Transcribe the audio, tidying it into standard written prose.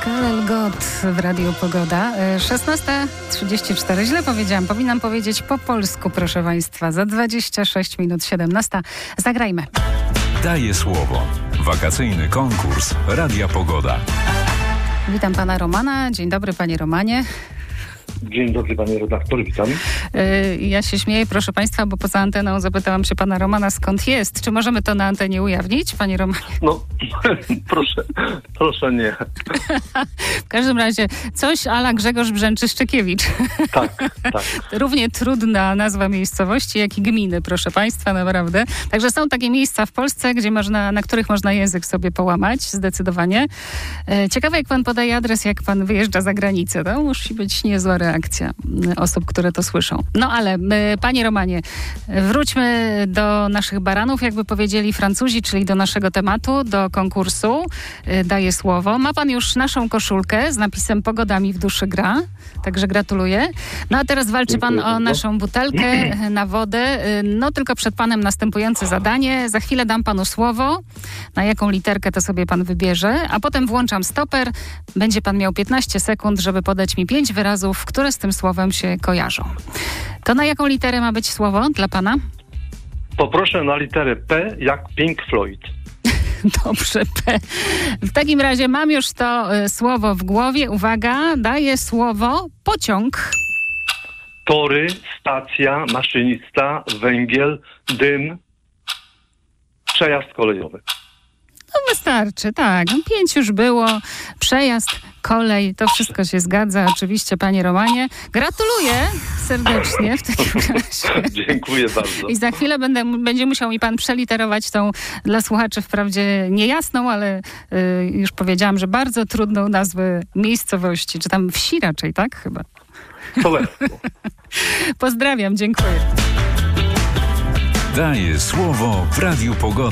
Karel Gott w Radiu Pogoda. 16:34. Źle powiedziałam. Powinnam powiedzieć po polsku, proszę Państwa. Za 26 minut 17. Zagrajmy. Daję słowo. Wakacyjny konkurs Radia Pogoda. Witam pana Romana. Dzień dobry, panie Romanie. Dzień dobry, panie redaktor, witam. Ja się śmieję, proszę państwa, bo poza anteną zapytałam się pana Romana, skąd jest. Czy możemy to na antenie ujawnić, panie Romanie? No, proszę nie. W każdym razie coś a la Grzegorz Brzęczyszczykiewicz. Tak. Równie trudna nazwa miejscowości, jak i gminy, proszę państwa, naprawdę. Także są takie miejsca w Polsce, na których można język sobie połamać, zdecydowanie. Ciekawe, jak pan podaje adres, jak pan wyjeżdża za granicę. To musi być niezła reakcja osób, które to słyszą. No ale, panie Romanie, wróćmy do naszych baranów, jakby powiedzieli Francuzi, czyli do naszego tematu, do konkursu. Daję słowo. Ma pan już naszą koszulkę z napisem Pogodami w duszy gra, także gratuluję. No a teraz walczy pan o naszą butelkę na wodę. No tylko przed panem następujące zadanie. Za chwilę dam panu słowo, na jaką literkę to sobie pan wybierze, a potem włączam stoper. Będzie pan miał 15 sekund, żeby podać mi 5 wyrazów, które z tym słowem się kojarzą. To na jaką literę ma być słowo dla pana? Poproszę na literę P jak Pink Floyd. Dobrze, P. W takim razie mam już to słowo w głowie. Uwaga, daję słowo pociąg. Tory, stacja, maszynista, węgiel, dym, przejazd kolejowy. No wystarczy, tak. 5 już było. Przejazd, kolej, to wszystko się zgadza. Oczywiście, panie Romanie. Gratuluję serdecznie w takim razie. Dziękuję bardzo. I za chwilę będzie musiał mi pan przeliterować tą dla słuchaczy wprawdzie niejasną, ale już powiedziałam, że bardzo trudną nazwę miejscowości, czy tam wsi raczej, tak? Chyba. Sołectwo. Pozdrawiam, dziękuję. Daję słowo w Radiu Pogoda.